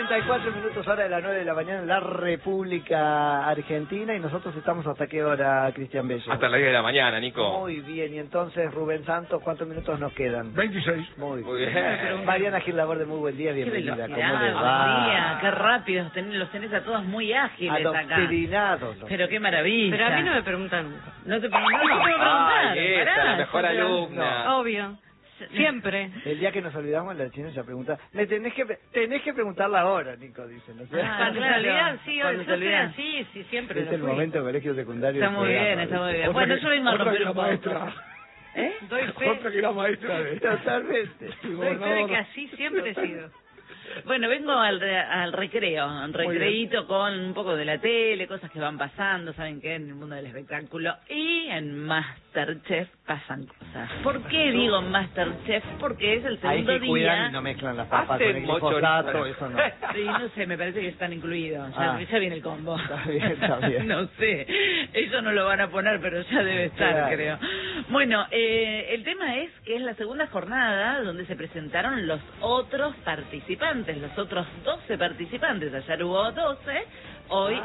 34 minutos hora de las 9 de la mañana en la República Argentina, y nosotros estamos hasta qué hora, Cristian Bello. Hasta las 10 de la mañana, Nico. Muy bien, y entonces, Rubén Santos, ¿cuántos minutos nos quedan? 26. Muy Muy bien. bien. Mariana Gil Laborde, muy buen día, bienvenida. Qué ¿Cómo velocidad, les va? buen día, qué rápido, los tenés a todos muy ágiles acá. Adoctrinados. Pero qué maravilla. Pero a mí no me preguntan nunca. No te pregunto, no te puedo preguntar. Ay, esa, pará, la mejor yo te- alumna. Obvio. Siempre. El día que nos olvidamos, la china ya pregunta, me tenés que preguntarla ahora, Nico, dicen. ¿No sé? Ah, En claro. realidad, sí, Cuando yo te soy olvidas. así, sí, siempre. Es lo el fui. momento de colegio secundario. Está del muy bien, programa. está muy bien. Otra Bueno, que- yo vengo a otra romper que la un poco. maestra. ¿Eh? Doy fe. Otra que la maestra de... Totalmente. Doy fe de que así siempre he sido. Bueno, vengo al recreo, un recreíto con un poco de la tele, cosas que van pasando, ¿saben qué? En el mundo del espectáculo. Y en Masterchef pasan cosas. ¿Por qué digo Masterchef? Porque es el Ahí segundo sí cuidan y día. no mezclan las papas Hacen con el glifosato, eso no. Sí, no sé, me parece que están incluidos. Ah. Ya viene el combo. Está bien, está bien. No sé, ellos no lo van a poner, pero ya debe estar, Claro. creo. Bueno, el tema es que es la segunda jornada donde se presentaron los otros participantes, los otros 12 participantes. Ayer hubo 12, hoy,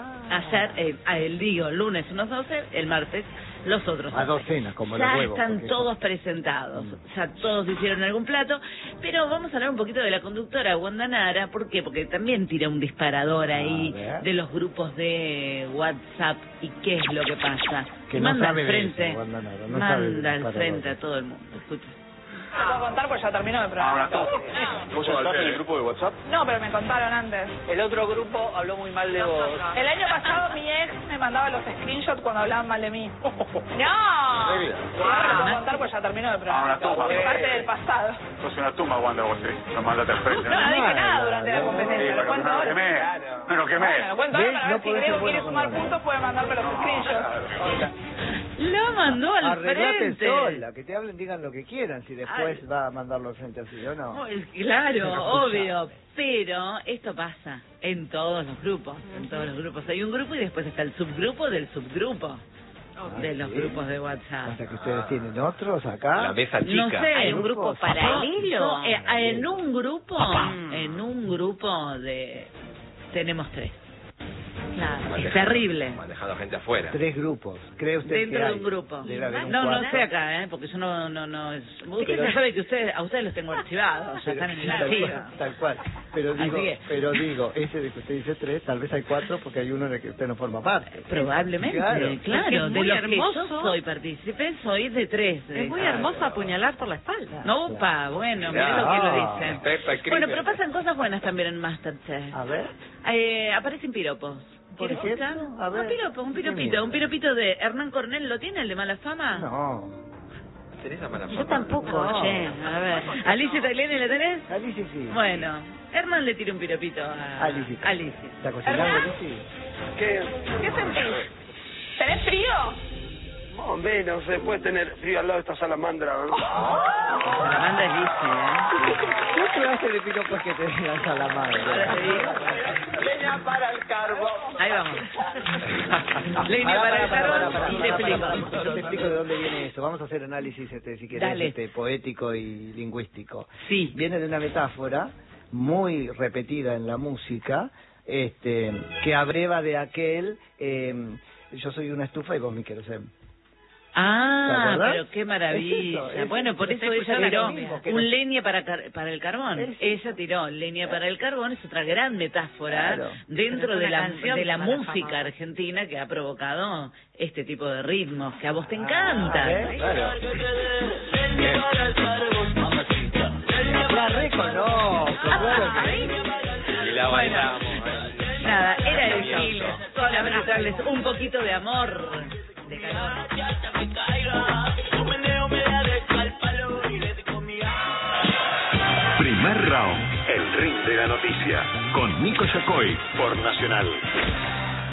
ayer, lunes unos 12, el martes los otros 12. A docenas, como ya los huevos. están porque todos presentados, ya todos hicieron algún plato, pero vamos a hablar un poquito de la conductora Wanda Nara. ¿Por qué? Porque también tira un disparador ahí ver. de los grupos de WhatsApp y qué es lo que pasa. Que no manda sabe al de frente, eso, Wanda Nara, no sabe de manda al disparador. frente a todo el mundo. Escucha. ¿Te puedo contar? Pues ya terminó el programa. ¿Vos estás en el grupo de WhatsApp? No, pero me contaron antes. El otro grupo habló muy mal de vos. El año pasado mi ex me mandaba los screenshots cuando hablaban mal de mí. ¡No! ¿En serio? No te puedo contar, pues ya terminó el programa. Es parte del pasado. Sos una tumba, Wanda, vos sí. Nos mandaste al frente. No, no dije nada durante la Sí, competencia. Lo pero cuento no lo ahora. quemé. No lo quemé. Bueno, lo cuento ahora ¿Ves? para No ver si podés ser Grego bueno quiere con sumar Wanda. puntos, puede mandarme los screenshots. Lo mandó al Arreglate frente. sola, que te hablen, digan lo que quieran, si después va a mandarlo al frente así o no. Claro, obvio, pero esto pasa en todos los grupos, Hay un grupo y después está el subgrupo del subgrupo de los ¿sí? grupos de WhatsApp. Hasta que ustedes tienen otros acá. La mesa chica. No sé, ¿Hay un grupo paralelo? No, en un grupo de tenemos 3. Claro. Es terrible. Manejando gente afuera. 3 grupos. ¿Cree usted Dentro que de hay? un grupo. Debe haber un No cuarto. sé acá, porque yo no usted Pero- ya sabe que a ustedes los tengo archivados, ya Pero- están en el tal archivo. cual, tal cual. Pero Así digo, es. ese de que usted dice 3, tal vez hay 4 porque hay uno en el que usted no forma parte. Probablemente, Claro. claro. Porque es De muy los que yo hermoso. soy partícipe, soy de 3. Es muy hermoso apuñalar por la espalda. No, upa, bueno, mira Claro. lo que lo dicen. Pepa el Bueno, crimen. pero pasan cosas buenas también en Masterchef. A ver. Aparecen piropos. ¿Por ¿Quieres ejemplo? escuchar? A ver. Un piropito de Hernán Cornell. ¿Lo tiene el de Mala Fama? No. ¿Tenés la mala Yo fama? tampoco, No. che. A ver, Alicia Tagliani, ¿la tenés? Alicia sí. Bueno, Hernán le tira un piropito a Alicia. Alicia. ¿Está cocinando, Alicia? ¿Qué? ¿Qué sentís? ¿Tenés frío? Más o menos, se puede tener frío al lado de esta salamandra, ¿no? La manda Alicia, ¿Qué clase de piropos que te digan a la madre? Ahora te digo. Leña para el carbón. Ahí vamos. Leña para el carbón y te explico. Yo te explico de dónde viene eso. Vamos a hacer análisis, si querés, Dale. poético y lingüístico. Sí. Viene de una metáfora muy repetida en la música, que abreva de aquel, yo soy una estufa y vos mi querosén. ¿Te Ah, acordás? pero qué maravilla. Es eso, Bueno, por eso ella escuchando tiró lo mismo, que un no- leña para el carbón. Es- Ella tiró leña para el carbón, es otra gran metáfora Claro. dentro Pero es de una la canción de la para la música fama. argentina que ha provocado este tipo de ritmos que a vos te encantan. Claro. La reconozco, claro que Y la bailamos. Nada, era eso. Maravilloso. Solamente darles un poquito de amor, de calor. Primer round, el ring de la noticia, con Nico Yacoy por Nacional.